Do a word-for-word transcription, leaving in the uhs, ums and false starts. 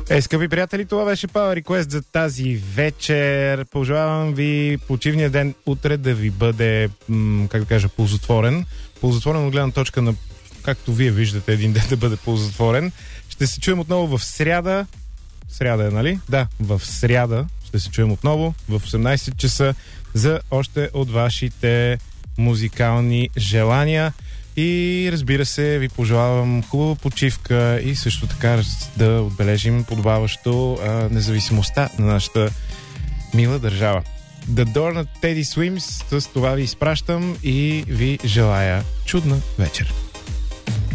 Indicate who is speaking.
Speaker 1: Е, скъпи приятели, това беше Power Request за тази вечер. Пожелавам ви почивния ден утре да ви бъде, м- как да кажа, ползотворен. Ползотворен от гледна точка на, както вие виждате, един ден да бъде ползотворен. Ще се чуем отново в сряда. Сряда е, нали? Да, в сряда ще се чуем отново в осемнайсет часа за още от вашите музикални желания. И разбира се, ви пожелавам хубава почивка и също така да отбележим подобаващо а, независимостта на нашата мила държава. The Door на Teddy Swims, с това ви изпращам и ви желая чудна вечер.